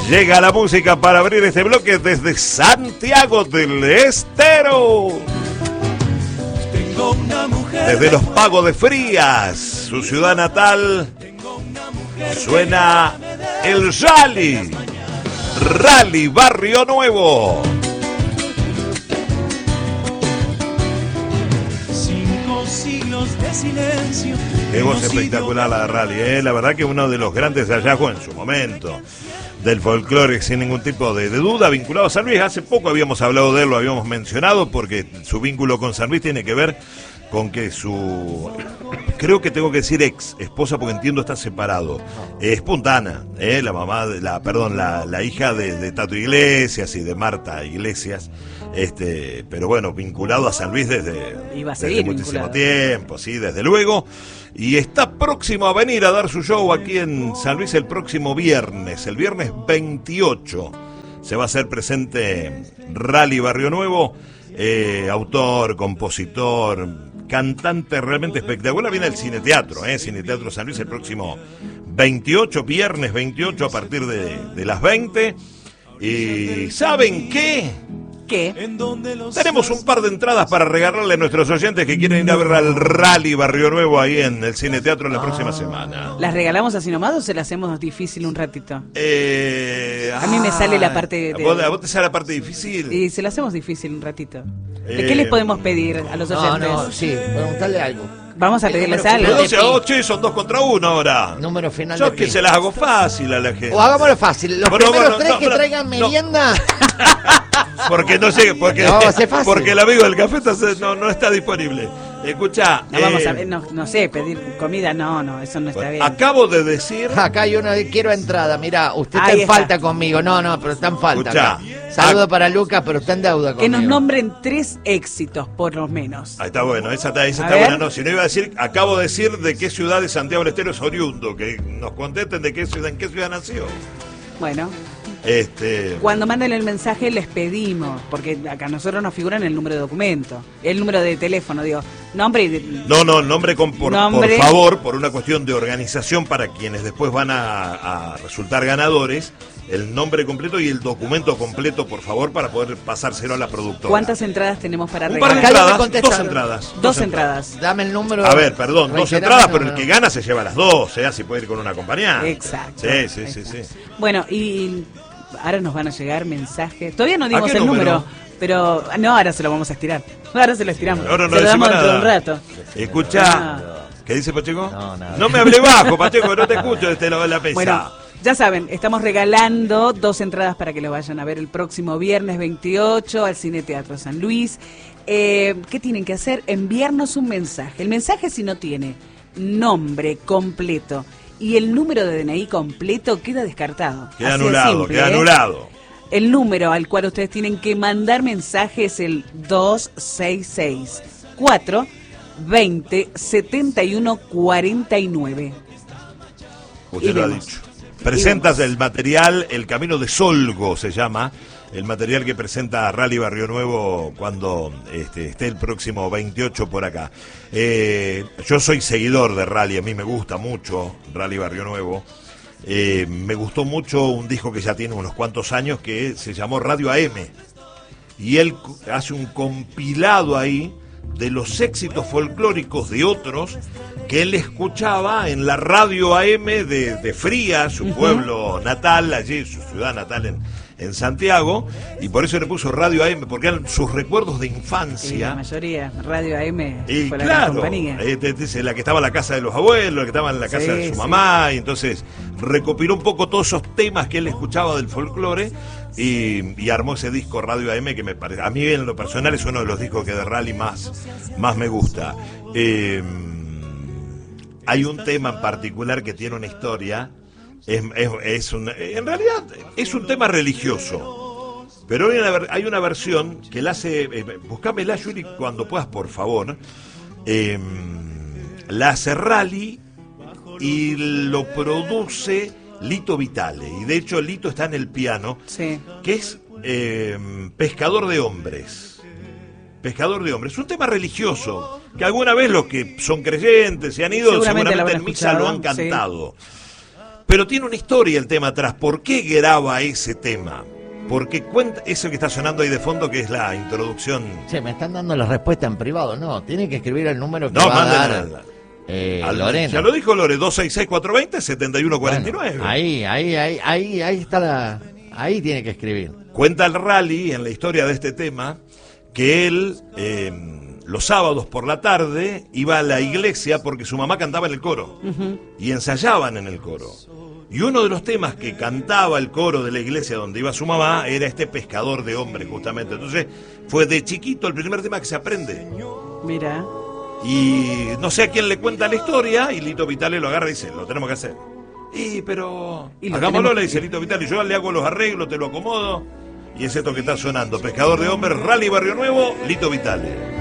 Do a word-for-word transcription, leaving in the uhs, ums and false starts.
Llega la música para abrir este bloque desde Santiago del Estero. Desde los Pagos de Frías, su ciudad natal, suena el Rally. Rally Barrio Nuevo. Cinco siglos de silencio. Qué voz espectacular la de Rally, ¿eh? La verdad que uno de los grandes hallazgos en su momento del folclore, sin ningún tipo de, de duda, vinculado a San Luis. Hace poco habíamos hablado de él, lo habíamos mencionado, porque su vínculo con San Luis tiene que ver con que su, creo que tengo que decir ex esposa, porque entiendo está separado, es Puntana, ¿eh? la mamá, de la, perdón, la, la hija de, de Tato Iglesias y de Marta Iglesias, este, pero bueno, vinculado a San Luis desde, Iba a desde seguir muchísimo vinculado. tiempo, sí, desde luego. Y está próximo a venir a dar su show aquí en San Luis el próximo viernes, el viernes veintiocho. Se va a hacer presente Rally Barrio Nuevo, eh, autor, compositor, cantante realmente espectacular. Viene el Cine Teatro, eh, Cine Teatro San Luis el próximo veintiocho, viernes veintiocho a partir de, de las veinte. Y ¿saben qué? ¿Qué? Tenemos un par de entradas para regalarle a nuestros oyentes que quieren ir a ver al Rally Barrio Nuevo ahí en el Cine Teatro en la próxima semana. ¿Las regalamos así nomás o se las hacemos difícil un ratito? Eh, A mí me sale la parte de- ¿A vos, a vos te sale la parte difícil? Y se las hacemos difícil un ratito. ¿De Eh, qué les podemos pedir a los No, oyentes? no, sí, preguntarle algo. Vamos a El pedirles número algo. De doce a ocho son dos contra uno ahora. Número final Yo de que pi. se las hago fácil a la gente. O hagámoslo fácil. Los Pero primeros bueno, tres no, que pero- traigan no. merienda. Porque no sé, porque, No, va a ser fácil. porque el amigo del café está- no, no está disponible. Escucha, No, vamos eh, a ver, no, no sé, pedir comida, no, no, eso no está bien. acabo de decir. Acá hay uno de quiero entrada. Mirá, usted está Ahí en está. falta conmigo. No, no, pero está en falta. Escuchá. acá. Saludo para Lucas, pero está en deuda Que conmigo. nos nombren tres éxitos, por lo menos. Ahí está bueno, esa está, esa A está ver. buena. No, si no iba a decir, acabo de decir de qué ciudad de Santiago del Estero es oriundo, que nos contesten de qué ciudad, en qué ciudad nació. Bueno, Este, cuando manden el mensaje les pedimos, porque acá nosotros nos figuran el número de documento, el número de teléfono, digo, nombre y de- no, no, nombre con por, Nombre. por favor, por una cuestión de organización para quienes después van a, a resultar ganadores, el nombre completo y el documento completo, por favor, para poder pasárselo a la productora. ¿Cuántas entradas tenemos para Un par de regalar? Acá ya me entradas, contestaron. dos entradas. Dos entradas. Dame el número. A ver, perdón, dos Reiterame entradas, pero el número. que gana se lleva las dos, ¿eh? Así puede ir con una acompañante. Exacto. Sí, sí, sí, sí. Bueno, y ahora nos van a llegar mensajes. Todavía no dimos qué el número? número? pero no, ahora se lo vamos a estirar. Ahora se lo estiramos. Ahora no se lo damos decimos dentro de un nada. rato. Escucha, Ah. ¿qué dice Pacheco? No, nada. No me hable bajo, Pacheco, no te escucho de este lado de la mesa. Bueno, ya saben, estamos regalando dos entradas para que lo vayan a ver el próximo viernes veintiocho al Cine Teatro San Luis. Eh, ¿Qué tienen que hacer? Enviarnos un mensaje. El mensaje, si no tiene nombre completo y el número de D N I completo, queda descartado. Queda Así de anulado, simple, queda ¿eh? anulado. El número al cual ustedes tienen que mandar mensaje es el dos seis seis, cuatro, veinte, setenta y uno, cuarenta y nueve. Usted Y lo ha vemos. dicho. Presentas el material, El Camino de Solgo se llama, el material que presenta Rally Barrio Nuevo cuando este, esté el próximo veintiocho por acá. Eh, yo soy seguidor de Rally, a mí me gusta mucho Rally Barrio Nuevo. Eh, me gustó mucho un disco que ya tiene unos cuantos años que se llamó Radio A M. Y él cu- hace un compilado ahí de los éxitos folclóricos de otros que él escuchaba en la radio A M de, de Fría, su pueblo natal, allí, su ciudad natal en, en Santiago, y por eso le puso Radio A M, porque eran sus recuerdos de Y la infancia. mayoría, Radio A M, Y fue la claro, compañía. eh, te- te- la que estaba en la casa de los abuelos, la que estaba en la casa Sí, de su sí. mamá, y entonces recopiló un poco todos esos temas que él escuchaba del folclore y, y armó ese disco Radio A M que me parece, a mí en lo personal es uno de los discos que de Rally más, más me gusta. Eh, hay un tema en particular que tiene una historia, es, es, es un, en realidad es un tema religioso. Pero hay una, ver- hay una versión que la hace, eh, buscámela, Yuri, cuando puedas, por favor. Eh, la hace Rally y lo produce Lito Vitale. Y de hecho Lito está en el piano, Sí. que es eh, Pescador de Hombres. Pescador de Hombres. Un tema religioso, que alguna vez los que son creyentes se han ido, Seguramente seguramente, lo habrán en misa lo han escuchado, sí. cantado. Pero tiene una historia el tema atrás. ¿Por qué graba ese tema? Porque cuenta eso que está sonando ahí de fondo, que es la introducción. Che, me están dando la respuesta en privado. No, tiene que escribir el número que No, va a dar manden eh, al- Lorena. Ya lo dijo Lore, dos seis seis cuatro dos cero, siete uno cuatro nueve. Bueno, ahí, ahí, ahí, ahí, ahí está la... Ahí tiene que escribir. Cuenta el Rally en la historia de este tema que él eh, los sábados por la tarde iba a la iglesia porque su mamá cantaba en el coro y ensayaban en el coro. Y uno de los temas que cantaba el coro de la iglesia donde iba su mamá era este Pescador de Hombres, justamente. Entonces fue de chiquito el primer tema que se aprende. Mira. Y no sé a quién le cuenta la historia y Lito Vitale lo agarra y dice, lo tenemos que hacer. Y pero Y lo hagámoslo, tenemos- le dice Lito Vitale, yo le hago los arreglos, te lo acomodo. Y es esto que está sonando, Pescador de Hombres, Rally Barrio Nuevo, Lito Vitale.